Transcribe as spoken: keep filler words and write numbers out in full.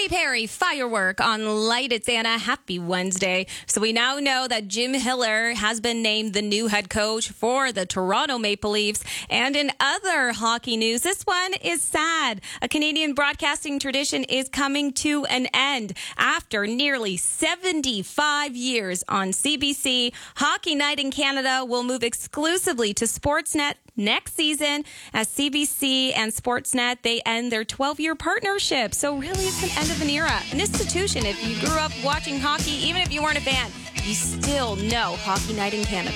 Katy Perry, Firework on Light It Santa. Happy Wednesday. So we now know that Jim Hiller has been named the new head coach for the Toronto Maple Leafs. And in other hockey news, this one is sad. A Canadian broadcasting tradition is coming to an end. After nearly seventy-five years on C B C, Hockey Night in Canada will move exclusively to Sportsnet next season as C B C and Sportsnet, they end their twelve-year partnership. So really it's an end of an era. An institution, if you grew up watching hockey, even if you weren't a fan, you still know Hockey Night in Canada.